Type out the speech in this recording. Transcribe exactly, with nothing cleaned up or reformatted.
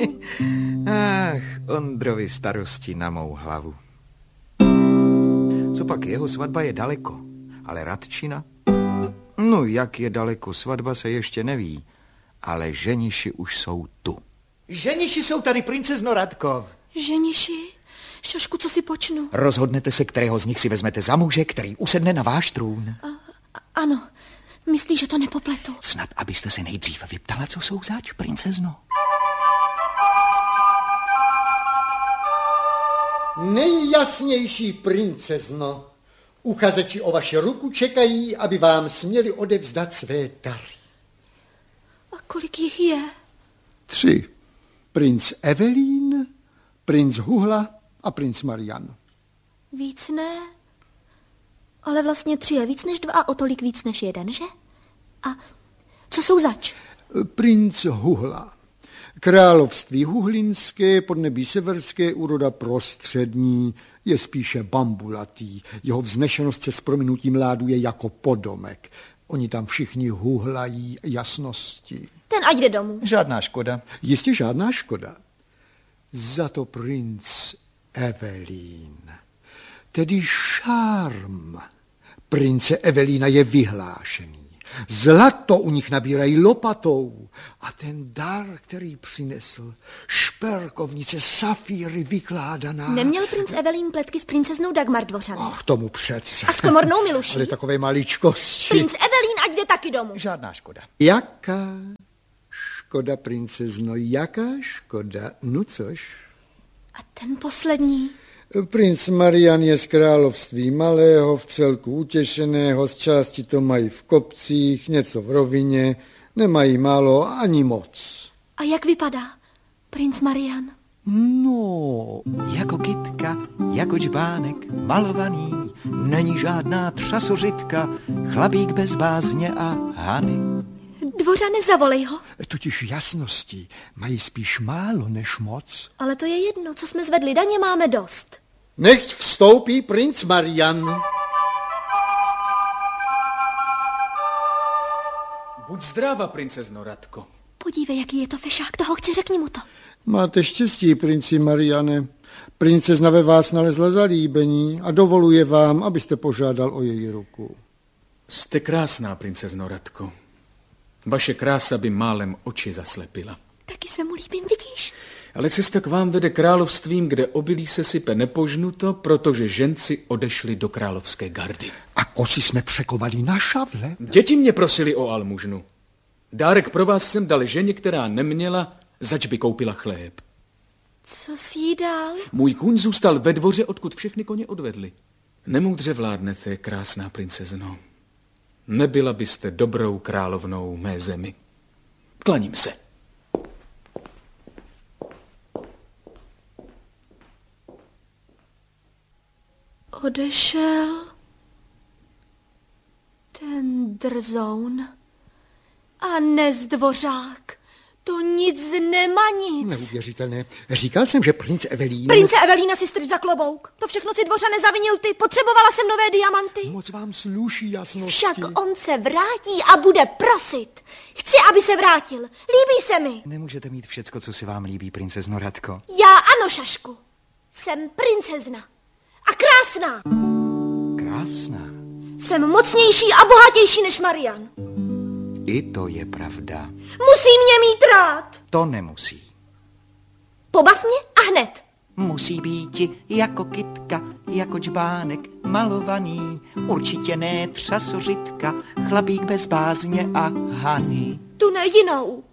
Ach, Ondrovi starosti na mou hlavu. Copak jeho svatba je daleko, ale Radčina? No, jak je daleko svatba, se ještě neví, ale ženiši už jsou tu. Ženiši jsou tady, princezno Radko. Ženiši? Šašku, co si počnu? Rozhodnete se, kterého z nich si vezmete za muže, který usedne na váš trůn. A, ano, myslíš, že to nepopletu? Snad, abyste se nejdřív vyptala, co jsou zač, princezno. Nejjasnější princezno, uchazeči o vaši ruku čekají, aby vám směli odevzdat své dary. A kolik jich je? Tři. Princ Evelyn, princ Huhla a princ Marian. Víc ne, ale vlastně tři je víc než dva a o tolik víc než jeden, že? A co jsou zač? Princ Huhla. Království huhlinské, podnebí severské, úroda prostřední, je spíše bambulatý. Jeho vznešenost se s prominutím láduje jako podomek. Oni tam všichni huhlají jasnosti. Ten ať jde domů. Žádná škoda. Jistě žádná škoda. Za to princ Evelyn, tedy šarm prince Evelína je vyhlášený. Zlato u nich nabírají lopatou a ten dar, který přinesl, šperkovnice, safíry vykládaná. Neměl princ Evelyn pletky s princeznou Dagmar Dvořany? Ach, tomu přece. A s komornou Miluší? Ale takové maličkosti. Princ Evelyn ať jde taky domů. Žádná škoda. Jaká škoda, princezno, jaká škoda? No což? A ten poslední? Princ Marian je z království malého, v celku utěšeného, z části to mají v kopcích, něco v rovině, nemají málo ani moc. A jak vypadá princ Marian? No, jako kytka, jako džbánek, malovaný, není žádná třasořitka, chlapík bez bázně a hany. Dvořane, zavolej ho. totiž jasnosti mají spíš málo než moc. Ale to je jedno, co jsme zvedli daně, máme dost. Nechť vstoupí princ Marian. Buď zdráva, princezno Radko. Podívej, jaký je to fešák, toho chci, řekni mu to. Máte štěstí, princi Mariane. Princezna ve vás nalezla zalíbení a dovoluje vám, abyste požádal o její ruku. Jste krásná, princezno Radko. Vaše krása by málem oči zaslepila. Taky se mu líbím, vidíš? Ale cesta k vám vede královstvím, kde obilí se sype nepožnuto, protože ženci odešli do královské gardy. A kosy jsme překovali na šavle. Děti mě prosili o almužnu. Dárek pro vás jsem dal ženě, která neměla, zač by koupila chléb. Co jsi jí dal? Můj kůň zůstal ve dvoře, odkud všechny koně odvedli. Nemoudře vládnete, krásná princezno. Nebyla byste dobrou královnou mé zemi. Klaním se. Odešel ten drzoun a nezdvořák. To nic nemá nic. Neuvěřitelné. Říkal jsem, že princ Evelín... Prince Evelína si strč za klobouk. To všechno si dvořa nezavinil ty. Potřebovala jsem nové diamanty. Moc vám sluší jasnosti. Však on se vrátí a bude prosit. Chci, aby se vrátil. Líbí se mi. Nemůžete mít všecko, co se vám líbí, princezno Radko. Já ano, Šašku. Jsem princezna. A krásná. Krásná. Jsem mocnější a bohatější než Marian. I to je pravda. Musí mě mít rád. To nemusí. Pobav mě a hned. Musí být jako kytka, jako džbánek, malovaný, určitě ne třasořitka, chlapík bez bázně a hany. Tu ne jinou.